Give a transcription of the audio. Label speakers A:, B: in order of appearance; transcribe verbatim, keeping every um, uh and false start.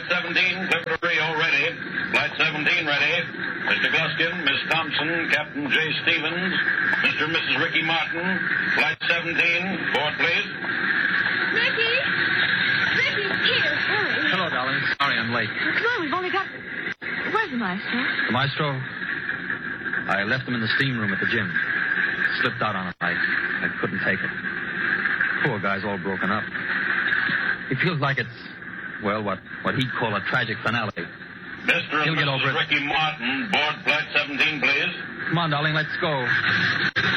A: Flight seventeen, clear to Rio, ready. Flight seventeen, ready. Mister Gluskin, Miss Thompson, Captain J. Stevens, Mister and Missus Ricky Martin. Flight seventeen, board, please.
B: Ricky! Ricky, here, hurry.
C: Hello, darling. Sorry I'm late.
B: Well, come on, we've only got... Where's the maestro?
C: The maestro? I left him in the steam room at the gym. Slipped out on him. I, I couldn't take it. Poor guy's all broken up. He feels like it's, well, what, what he'd call a tragic finale.
A: Mister and
C: He'll get
A: Missus
C: over it.
A: Ricky Martin, board Flight seventeen, please.
C: Come on, darling, let's go.